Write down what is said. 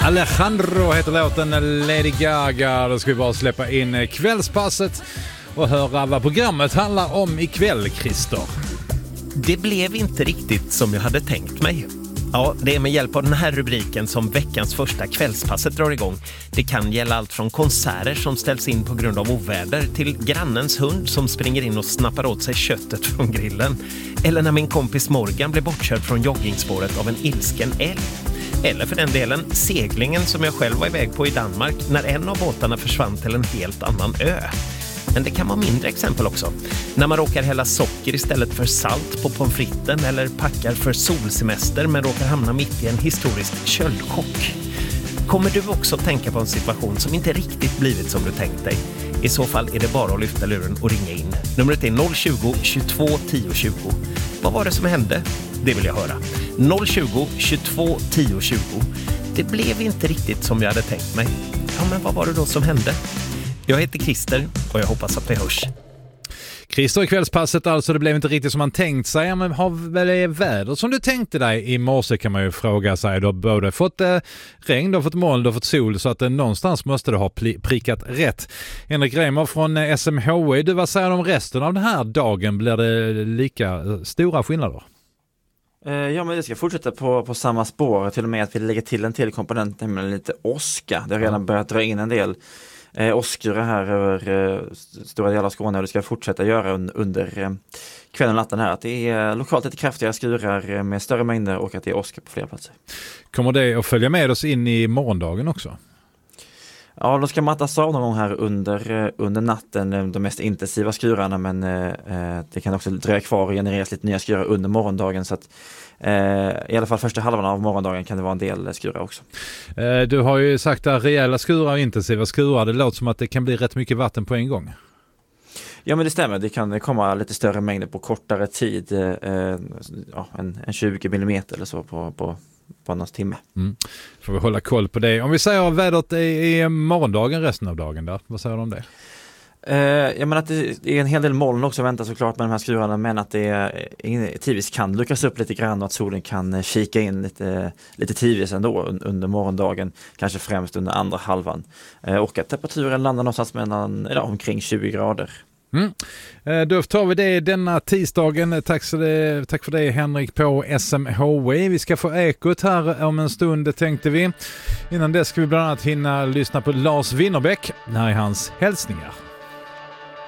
Alejandro heter låten, Lady Gaga. Då ska vi bara släppa in kvällspasset och höra vad programmet handlar om ikväll, Christer. Det blev inte riktigt som jag hade tänkt mig. Ja, det är med hjälp av den här rubriken som veckans första kvällspasset drar igång. Det kan gälla allt från konserter som ställs in på grund av oväder till grannens hund som springer in och snappar åt sig köttet från grillen. Eller när min kompis Morgan blev bortkörd från joggingspåret av en ilsken älg. Eller för den delen seglingen som jag själv var iväg på i Danmark när en av båtarna försvann till en helt annan ö. Men det kan vara mindre exempel också. När man råkar hälla socker istället för salt på pommes fritesen eller packar för solsemester men råkar hamna mitt i en historisk köldchock. Kommer du också tänka på en situation som inte riktigt blivit som du tänkt dig? I så fall är det bara att lyfta luren och ringa in. Numret är 020 22 10 20. Vad var det som hände? Det vill jag höra. 020 22 10 20. Det blev inte riktigt som jag hade tänkt mig. Ja, men vad var det då som hände? Jag heter Christer och jag hoppas att vi hörs. Christer i kvällspasset alltså, det blev inte riktigt som man tänkt sig. Men har väl väder som du tänkte dig i morse kan man ju fråga sig. Du har både fått regn, du har fått moln, du har fått sol så att någonstans måste du ha prickat rätt. Henrik Reimer från SMHI, du vad säger du om resten av den här dagen? Blir det lika stora skillnader? Ja, men det ska fortsätta på samma spår, till och med att vi lägger till en till komponent, nämligen lite åska. Det har redan börjat dra in en del åskurer här över stora delar av Skåne och det ska fortsätta göra under kvällen och natten här. Att det är lokalt lite kraftiga skurar med större mängder och att det är åska på flera platser. Kommer det att följa med oss in i morgondagen också? Ja, de ska mattas av någon gång här under natten, de mest intensiva skurarna, men det kan också dröja kvar och genereras lite nya skurar under morgondagen, så att i alla fall första halvan av morgondagen kan det vara en del skurar också. Du har ju sagt att rejäla skurar och intensiva skurar, det låter som att det kan bli rätt mycket vatten på en gång. Ja, men det stämmer. Det kan komma lite större mängder på kortare tid, en 20 millimeter eller så på någon timme. Får vi hålla koll på det. Om vi säger vädret i morgondagen resten av dagen där, vad säger du om det? Jag menar att det är en hel del moln också väntar såklart med de här skurarna, men att det tidvis kan luckras upp lite grann och att solen kan kika in lite tidvis ändå under morgondagen, kanske främst under andra halvan. Och att temperaturen landar någonstans mellan omkring 20 grader. Då tar vi det denna tisdagen. Tack för det Henrik på SMHI. Vi ska få ekot här om en stund tänkte vi. Innan det ska vi bland annat hinna lyssna på Lars Winnerbäck. Här är hans hälsningar.